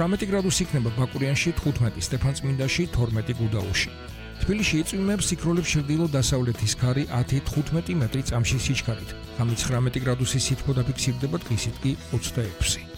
18 გრადუსი იქნება ბაკურიანში, 15 სტეფანწმინდაში, 12 გუდაუში. თბილისში იწვიმებს სიქროლებს ჩრდილო-დასავლეთის ქარი 10-15 მეტრი წამში სიჩქარით. ღამით 19 გრადუსი სითბო დაფიქსირდება, დღისით კი 26.